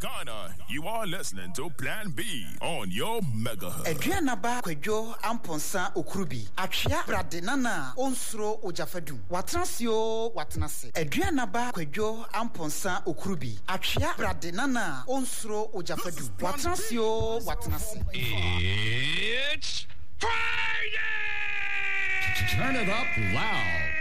Ghana, you are listening to Plan B on your megahertz. Adriana ba kwadwo amponsa okurubi. Atwea bradenana onsro ojafadum. Watransio watnase. Adriana ba kwadwo amponsa okurubi. Atwea bradenana onsro ojafadum. Watransio watnase. It's Friday! Turn it up loud.